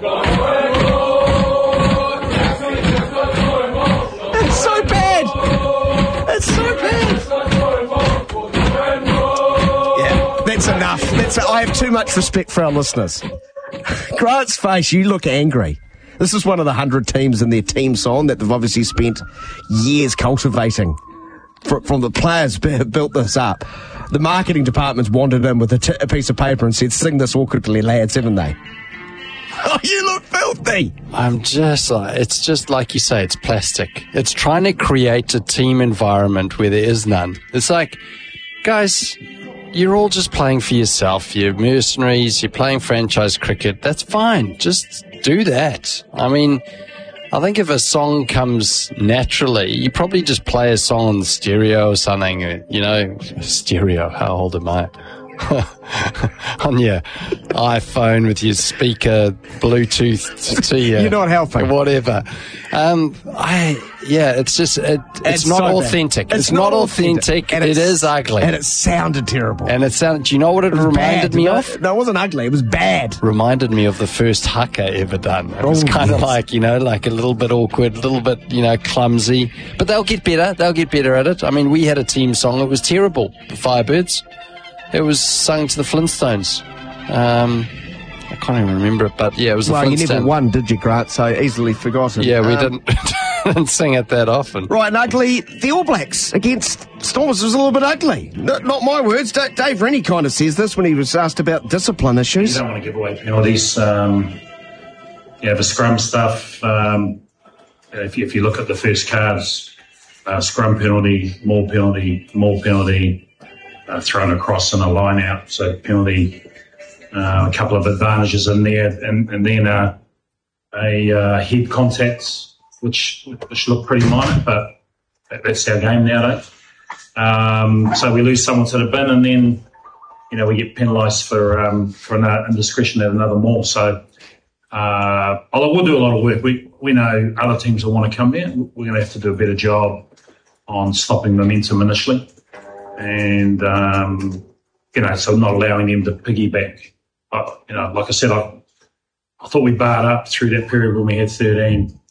It's so bad. It's so bad. Yeah, that's enough. I have too much respect for our listeners. Grant's face, you look angry. This is one of the 100 teams in their team song that they've obviously spent years cultivating. From the players who built this up. The marketing department's wandered in with a piece of paper and said, sing this awkwardly, lads, haven't they? Oh, you look filthy. I'm just like, it's just like you say, it's plastic. It's trying to create a team environment where there is none. It's like, guys, you're all just playing for yourself. You're mercenaries. You're playing franchise cricket. That's fine. Just do that. I mean, I think if a song comes naturally, you probably just play a song on the stereo or something. You know, stereo. How old am I? On your iPhone with your speaker, Bluetooth to you. You're not helping. Whatever. It's just, it's not so authentic. Bad. It's not authentic. And it is ugly. And it sounded terrible. Do you know what it reminded me of? No, it wasn't ugly. It was bad. Reminded me of the first haka ever done. It was kind of like, like a little bit awkward, a little bit, clumsy. But they'll get better. They'll get better at it. I mean, we had a team song. It was terrible. The Firebirds. It was sung to the Flintstones. I can't even remember it, but yeah, it was the Flintstones. Well, you never won, did you, Grant? So easily forgotten. Yeah, we didn't sing it that often. Right, and ugly. The All Blacks against Stormers was a little bit ugly. Not my words. Dave Rennie kind of says this when he was asked about discipline issues. You don't want to give away penalties. The scrum stuff. If you look at the first cards, scrum penalty, maul penalty, thrown across in a line out, so penalty, a couple of advantages in there, and then a head contact, which look pretty minor, but that's our game nowadays. So we lose someone to the bin, and then we get penalised for an indiscretion at another maul. So we'll do a lot of work. We know other teams will want to come here. We're going to have to do a better job on stopping momentum initially. And, so not allowing them to piggyback. Like I said, I thought we barred up through that period when we had 13.